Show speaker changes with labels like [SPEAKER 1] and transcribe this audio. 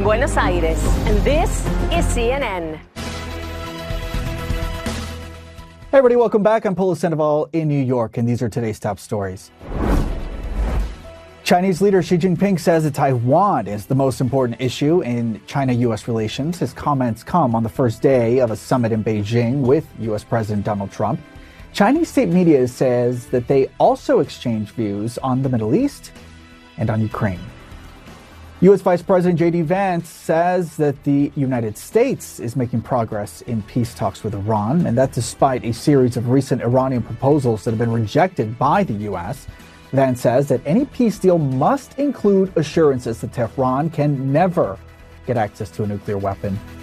[SPEAKER 1] Buenos Aires, and this is CNN.
[SPEAKER 2] Hey everybody, welcome back. I'm Polo Sandoval in New York, and these are today's top stories. Chinese leader Xi Jinping says that Taiwan is the most important issue in China-U.S. relations. His comments come on the first day of a summit in Beijing with U.S. President Donald Trump. Chinese state media says that they also exchanged views on the Middle East and on Ukraine. U.S. Vice President J.D. Vance says that the United States is making progress in peace talks with Iran, and that despite a series of recent Iranian proposals that have been rejected by the U.S. Vance says that any peace deal must include assurances that Tehran can never get access to a nuclear weapon.